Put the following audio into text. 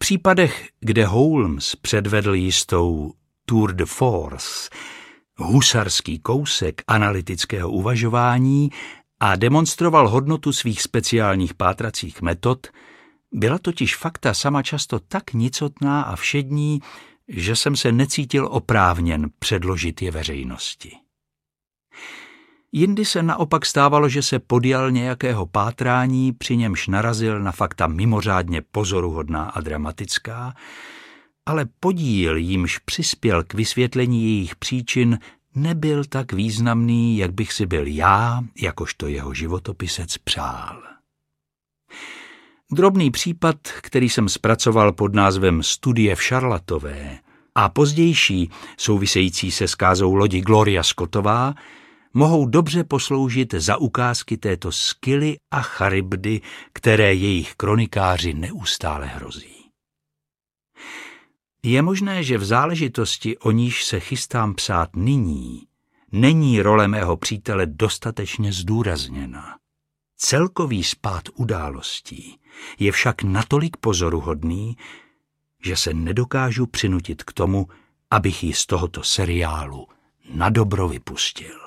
případech, kde Holmes předvedl jistou tour de force, husarský kousek analytického uvažování a demonstroval hodnotu svých speciálních pátracích metod, byla totiž fakta sama často tak nicotná a všední, že jsem se necítil oprávněn předložit je veřejnosti. Jindy se naopak stávalo, že se podjal nějakého pátrání, při němž narazil na fakta mimořádně pozoruhodná a dramatická, ale podíl, jímž přispěl k vysvětlení jejich příčin, nebyl tak významný, jak bych si byl já, jakožto jeho životopisec, přál. Drobný případ, který jsem zpracoval pod názvem Studie v Šarlatové a pozdější, související se skázou lodi Gloria Scottová, mohou dobře posloužit za ukázky této Scyly a Charybdy, které jejich kronikáři neustále hrozí. Je možné, že v záležitosti, o níž se chystám psát nyní, není role mého přítele dostatečně zdůrazněna. Celkový spád událostí je však natolik pozoruhodný, že se nedokážu přinutit k tomu, abych ji z tohoto seriálu nadobro vypustil.